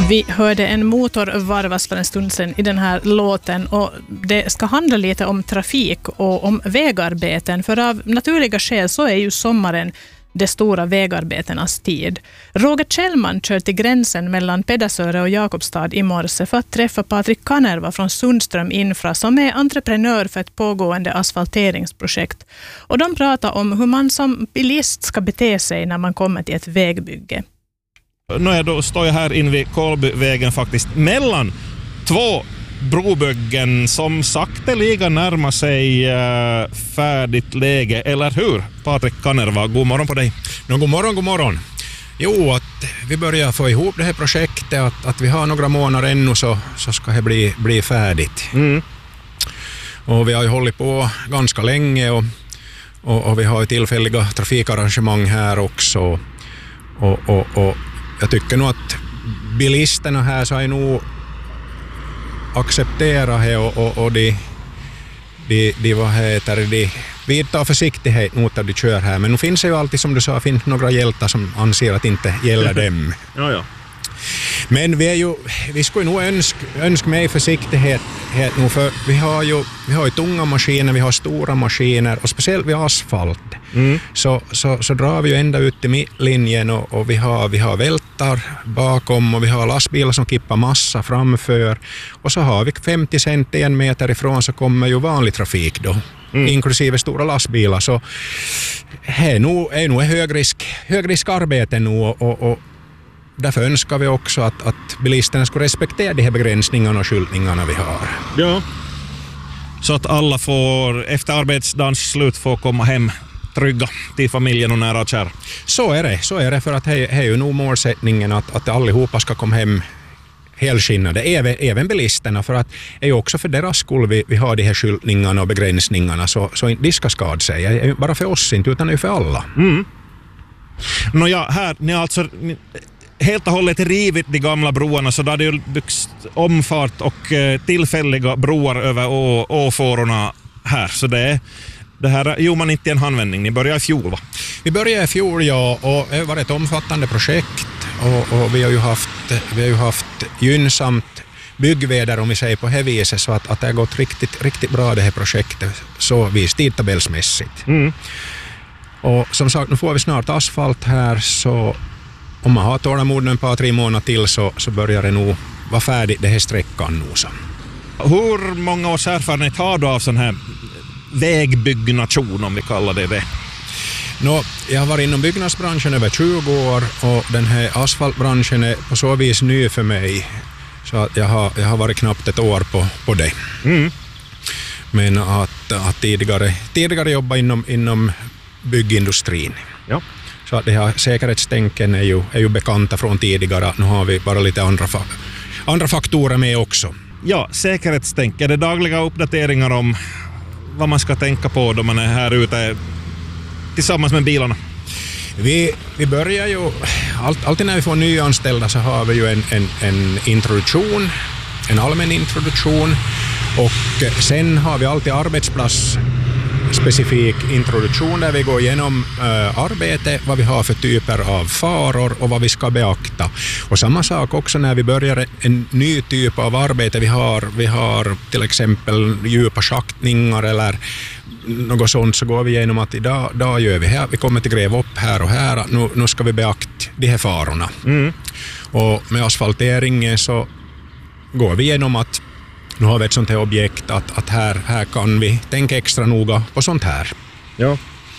Vi hörde en motor varvas för en stund sedan i den här låten och det ska handla lite om trafik och om vägarbeten, för av naturliga skäl så är ju sommaren de stora vägarbetenas tid. Roger Kjellman kör till gränsen mellan Pedersöre och Jakobstad i morse för att träffa Patrik Kanerva från Sundström Infra som är entreprenör för ett pågående asfalteringsprojekt. Och de pratar om hur man som bilist ska bete sig när man kommer till ett vägbygge. Då står jag här inne vid Kolbyvägen faktiskt mellan två brobyggen som sakteliga närmar sig färdigt läge, eller hur? Patrik Kanerva, god morgon på dig. God morgon. Jo, att vi börjar få ihop det här projektet, att vi har några månader ännu så ska det bli färdigt. Mm. Och vi har ju hållit på ganska länge och vi har ju tillfälliga trafikarrangemang här också. Och jag tycker nog att bilisterna här så är nog acceptera det och de vidtar försiktighet mot att de kör här. Men nu finns det ju alltid, som du sa, finns några hjältar som anser att inte gäller dem. Ja. Men vi skulle nog önska mig försiktighet nu, för vi har ju tunga maskiner, vi har stora maskiner och speciellt vid asfalt. Mm. Så drar vi ju ända ut i mittlinjen och vi har vältar bakom och vi har lastbilar som kippar massa framför och så har vi 50 cent 1 meter ifrån så kommer ju vanlig trafik då, inklusive stora lastbilar, så är nog högrisk arbete nu och därför önskar vi också att bilisterna ska respektera de här begränsningarna och skyltningarna vi har. Ja. Så att alla får efter arbetsdagens slut få komma hem trygga till familjen och nära och kära. Så är det för att det är ju nog målsättningen att allihopa ska komma hem helskinnade, även bilisterna, för att det är ju också för deras skull vi har de här skyltningarna och begränsningarna så inte de ska skada sig, bara för oss inte utan för alla. Mm. Nåja, här, ni alltså helt och hållet rivit de gamla broarna, så där det ju byggts omfart och tillfälliga broar över åfårorna här, så det här gjorde man inte i en handvändning. Ni började i fjol, va? Vi började i fjol, ja, och det var ett omfattande projekt och vi har ju haft gynnsamt byggväder, om vi säger på det viset, så att det har gått riktigt bra det här projektet, så vis tidtabellsmässigt. Mm. Och som sagt, nu får vi snart asfalt här, så om man har tålamod ett par 3 månader till så börjar det nog vara färdigt det här sträckan nu. Så. Hur många års erfarenhet har du av sån här vägbyggnation, om vi kallar det? Jag har varit inom byggnadsbranschen över 20 år och den här asfaltbranschen är på så vis ny för mig. Så att jag har varit knappt ett år på det. Mm. Men att tidigare jobba inom byggindustrin. Ja. Så att det här säkerhetstänken är ju bekanta från tidigare. Nu har vi bara lite andra faktorer med också. Ja, säkerhetstänk. Är det dagliga uppdateringar om vad man ska tänka på då man är här ute tillsammans med bilarna? Vi börjar ju, alltid när vi får nyanställda så har vi ju en introduktion, en allmän introduktion, och sen har vi alltid arbetsplats specifik introduktion där vi går igenom arbete, vad vi har för typer av faror och vad vi ska beakta. Och samma sak också när vi börjar en ny typ av arbete. Vi har till exempel djupa schaktningar eller något sånt, så går vi igenom att idag gör vi här, vi kommer att gräva upp här och här, nu ska vi beakta de här farorna. Mm. Och med asfalteringen så går vi igenom att nu har vi ett sånt här objekt att här kan vi tänka extra noga på sånt här. Ja.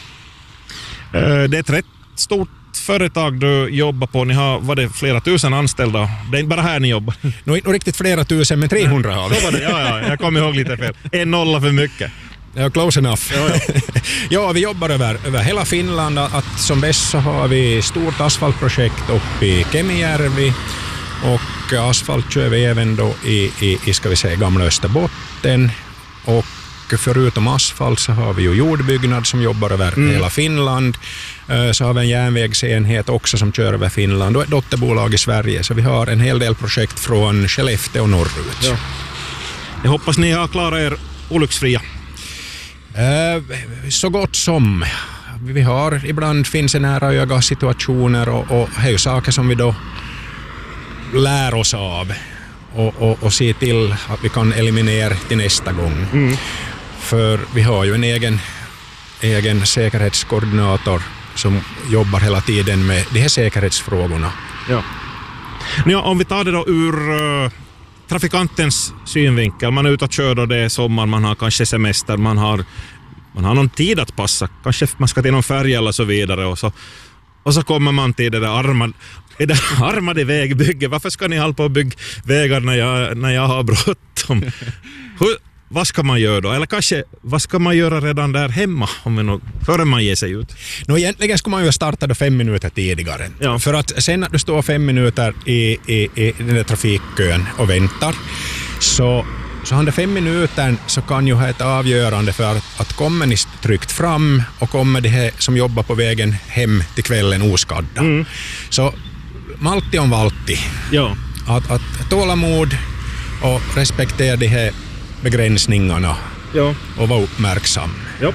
Det är ett rätt stort företag du jobbar på. Ni har flera tusen anställda. Det är inte bara här ni jobbar. Nog inte riktigt flera tusen, men 300 har vi. Så var det. Ja, jag kommer ihåg lite fel. 1 nolla för mycket. Ja, close enough. Ja. Ja, vi jobbar över hela Finland. Att som bäst så har vi stort asfaltprojekt uppe i Kemijärvi. Och asfalt kör vi även då i ska vi säga gamla Österbotten, och förutom asfalt så har vi ju jordbyggnad som jobbar över hela Finland, så har vi en järnvägsenhet också som kör över Finland och ett dotterbolag i Sverige, så vi har en hel del projekt från Skellefteå och norrut. Ja. Jag hoppas ni har klarat er olycksfria. Så gott som. Ibland finns det nära öga situationer och det är ju saker som vi då lär oss av och se till att vi kan eliminera till nästa gång. För vi har ju en egen säkerhetskoordinator som jobbar hela tiden med de här säkerhetsfrågorna. Ja. Ja, om vi tar det då ur trafikantens synvinkel, man är ute och kör då det är sommar, man har kanske semester, man har någon tid att passa, kanske man ska till någon färja eller så vidare och så kommer man till det där armade vägbygge. Varför ska ni hålla på att bygga vägar när jag har bråttom? Vad ska man göra då? Eller kanske, vad ska man göra redan där hemma före man ger sig ut? Egentligen ska man ju starta då 5 minuter tidigare. Ja. För att sen att du står 5 minuter i den där trafikkön och väntar, så under 5 minuter så kan ju ha ett avgörande för att kommer ni tryggt fram och kommer det här som jobbar på vägen hem till kvällen oskadda. Så malti on valti. Ja. Att tålamod och respektera de här begränsningarna, ja, och vara uppmärksam. Ja.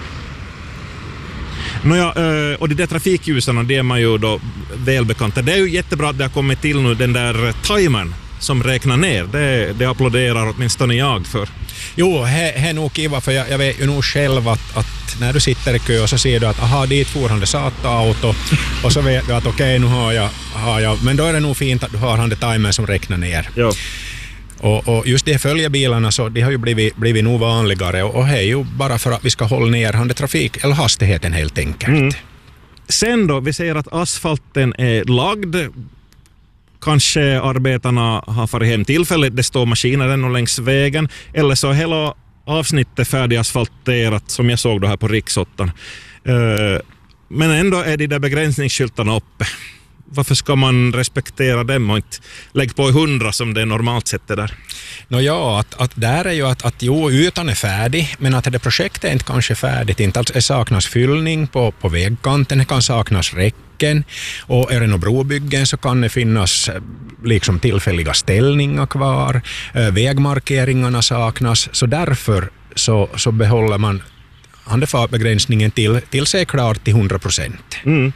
Och de där trafikljusarna, det är man ju då välbekanta. Det är ju jättebra att det har kommit till nu den där timern som räknar ner. Det applåderar åtminstone jag för. Jo, det är nog kiva, för jag vet ju nog själv att när du sitter i kö så ser du att aha, dit får han det SATA-auto och så vet du att okej, nu har jag, men då är det nog fint att du har han det timern som räknar ner. Ja. Och just de här följebilarna, så de har ju blivit nog vanligare, och det är ju bara för att vi ska hålla ner trafik eller hastigheten helt enkelt. Sen då, vi säger att asfalten är lagd. Kanske arbetarna har farit hem tillfälligt, det står maskiner ännu längs vägen, eller så hela avsnittet färdigasfalterat som jag såg då här på Riksåttan. Men ändå är de där begränsningsskyltarna uppe. Varför ska man respektera dem och inte lägga på 100 som det normalt sett är där? Att där är ju att jo, ytan är färdig, men att det projektet är inte kanske färdigt. Inte alls, det saknas fyllning på vägkanten, det kan saknas räcken, och är det några brobyggen så kan det finnas liksom tillfälliga ställningar kvar, vägmarkeringarna saknas, så därför så behåller man handefartbegränsningen tills det är klart till 100%.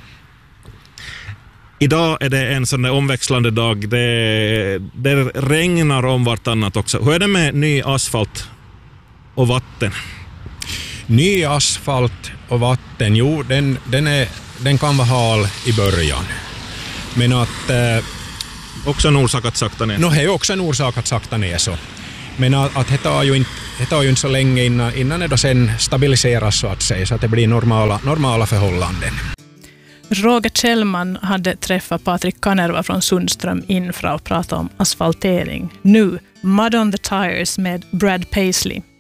Idag är det en sån där omväxlande dag. Det regnar om vartannat också. Hur är det med ny asfalt och vatten? Ny asfalt och vatten, jo, den kan vara hal i början. Men att... också en orsak att sakta ner? Det är också en orsak att sakta ner så. Men att det tar ju inte så länge innan det då sen stabiliseras så att säga, så att det blir normala förhållanden. Roger Kjellman hade träffat Patrik Kanerva från Sundström Infra och pratat om asfaltering. Nu, Mud on the Tires med Brad Paisley.